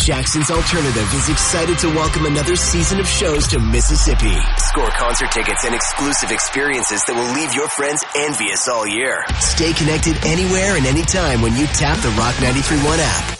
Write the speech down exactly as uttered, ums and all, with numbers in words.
Jackson's Alternative is excited to welcome another season of shows to Mississippi. Score concert tickets and exclusive experiences that will leave your friends envious all year. Stay connected anywhere and anytime when you tap the Rock ninety-three point one app.